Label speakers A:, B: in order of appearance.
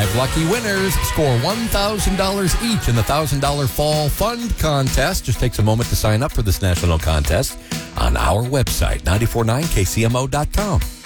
A: 5 lucky winners score $1,000 each in the $1,000 Fall Fund Contest. Just takes a moment to sign up for this national contest on our website, 949kcmo.com.